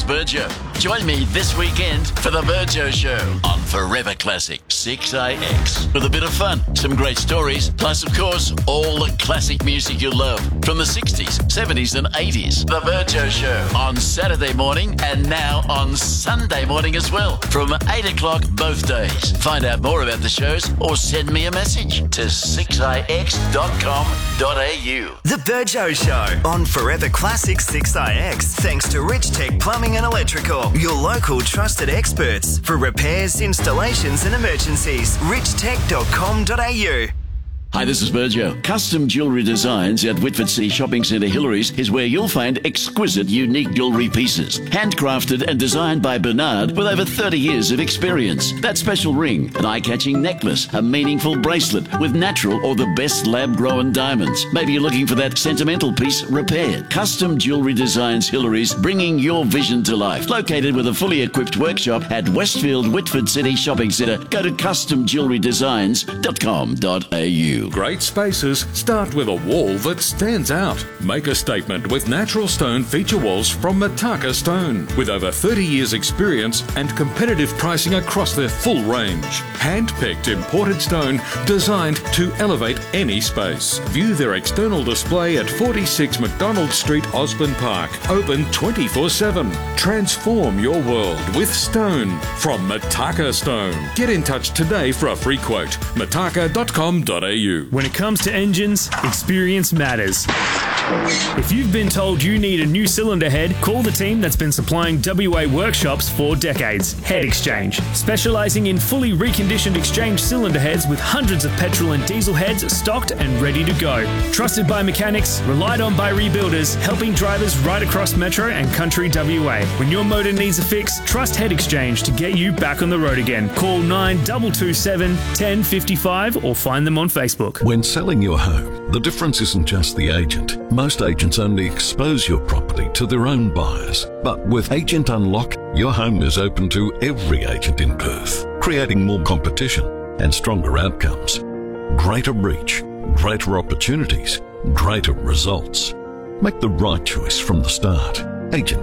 Burjo. Join me this weekend for The Burjo Show on Forever Classic 6AX. With a bit of fun, some great stories, plus, of course, all the classic music you love from the 60s, 70s and 80s. The Burjo Show on Saturday morning and now on Sunday morning as well from 8 o'clock both days. Find out more about the shows or send me a message to 6ix.com.au. The Burjo Show on Forever Classic 6ix. Thanks to Rich Tech Plumbing and Electrical, your local trusted experts for repairs, installations and emergencies. richtech.com.au. Hi, this is Burjo. Custom jewellery designs at Whitford City Shopping Centre Hillary's is where you'll find exquisite, unique jewellery pieces. Handcrafted and designed by Bernard with over 30 years of experience. That special ring, an eye-catching necklace, a meaningful bracelet with natural or the best lab-grown diamonds. Maybe you're looking for that sentimental piece repaired. Custom Jewellery Designs Hillary's, bringing your vision to life. Located with a fully equipped workshop at Westfield Whitford City Shopping Centre. Go to customjewellerydesigns.com.au. Great spaces start with a wall that stands out. Make a statement with natural stone feature walls from Mataka Stone. With over 30 years experience and competitive pricing across their full range. Hand-picked imported stone designed to elevate any space. View their external display at 46 McDonald Street, Osborne Park. Open 24/7. Transform your world with stone from Mataka Stone. Get in touch today for a free quote. mataka.com.au. When it comes to engines, experience matters. If you've been told you need a new cylinder head, call the team that's been supplying WA workshops for decades, Head Exchange. Specialising in fully reconditioned exchange cylinder heads with hundreds of petrol and diesel heads stocked and ready to go. Trusted by mechanics, relied on by rebuilders, helping drivers right across Metro and Country WA. When your motor needs a fix, trust Head Exchange to get you back on the road again. Call 9227 1055 or find them on Facebook. When selling your home, the difference isn't just the agent. Most agents only expose your property to their own buyers. But with Agent Unlock, your home is open to every agent in Perth, creating more competition and stronger outcomes. Greater reach, greater opportunities, greater results. Make the right choice from the start. Agent